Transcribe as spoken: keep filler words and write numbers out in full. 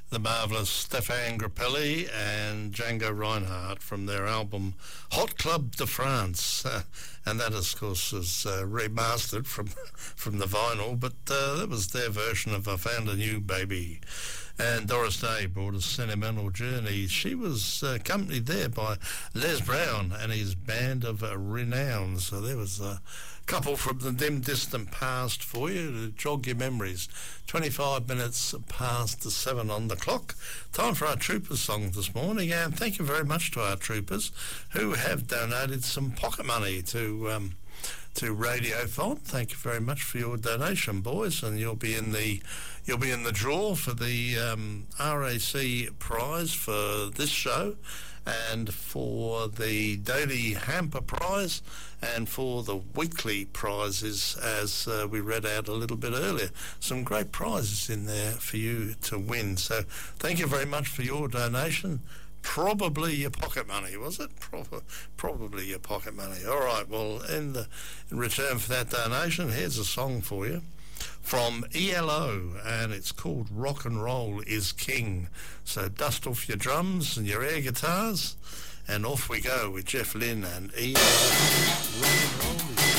the marvellous Stefan Grappelli and Django Reinhardt from their album Hot Club de France. Uh, and that, of course, is uh, remastered from from the vinyl, but uh, that was their version of I Found a New Baby. And Doris Day brought us Sentimental Journey. She was uh, accompanied there by Les Brown and his band of uh, renown. So there was a couple from the dim distant past for you to jog your memories. twenty-five minutes past the seven on the clock. Time for our Troopers song this morning, and thank you very much to our Troopers who have donated some pocket money to um, to Radiothon. Thank you very much for your donation, boys, and you'll be in the you'll be in the draw for the um, R A C prize for this show, and for the daily hamper prize, and for the weekly prizes, as uh, we read out a little bit earlier. Some great prizes in there for you to win. So thank you very much for your donation. Probably your pocket money, was it? Prob- probably your pocket money. All right, well, in, the, in return for that donation, here's a song for you from E L O, and it's called Rock and Roll is King. So dust off your drums and your air guitars, and off we go with Jeff Lynne and E L O. Rock and Roll is King.